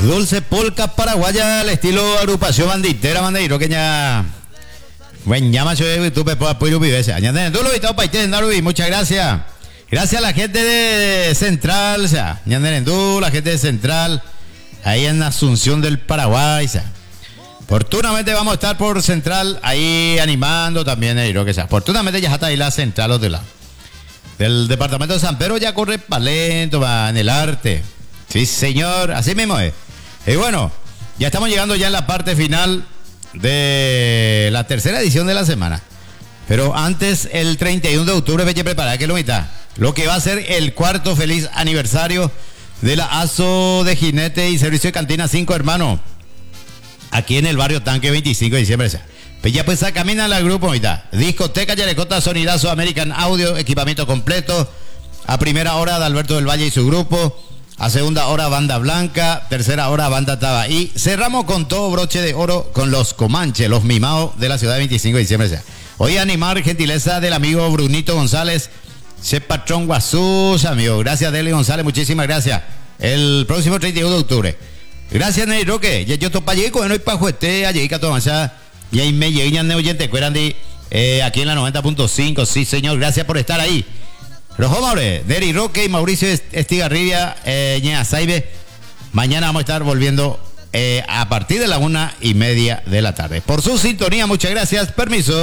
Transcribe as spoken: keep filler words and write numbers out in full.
Dulce polca paraguaya al estilo agrupación banditera bandeiro que ya buen llama yo tú pe por puiru vivese añade tú lo visto paite narubi. Muchas gracias. Gracias a la gente de Central, o sea, añade tú la gente de Central ahí en Asunción del Paraguay, o sea. Fortunadamente vamos a estar por Central ahí animando también eh, lo que sea. Fortunadamente ya está ahí la Central los de la del departamento de San Pedro ya corre palento va en el arte. Sí, señor, así mismo es. Y bueno, ya estamos llegando ya en la parte final de la tercera edición de la semana. Pero antes, el treinta y uno de octubre, veche preparada que lo mitad. Lo que va a ser el cuarto feliz aniversario de la A S O de Jinete y Servicio de Cantina Cinco Hermanos. Aquí en el barrio Tanque, veinticinco de diciembre. Pues ya pues camina la grupo mitad. Discoteca Yarecota, Sonidazo, American Audio, equipamiento completo. A primera hora de Alberto del Valle y su grupo. A segunda hora Banda Blanca. Tercera hora Banda Taba. Y cerramos con todo broche de oro con los Comanches, los mimados de la ciudad de veinticinco de diciembre. Hoy animar gentileza del amigo Brunito González, Che Patrón Guasús, amigo. Gracias, Deli González, muchísimas gracias. El próximo treinta y uno de octubre. Gracias, Ney Roque. Yo topa llegué con el pajuete, allí que todo allá. Y ahí me llegué, ne oyente, cueran de eh, aquí en la noventa punto cinco. Sí, señor, gracias por estar ahí. Los hombres, Deri Roque y Mauricio Estigarribia, eh, Ñea Saibe. Mañana vamos a estar volviendo eh, a partir de la una y media de la tarde. Por su sintonía, muchas gracias. Permiso.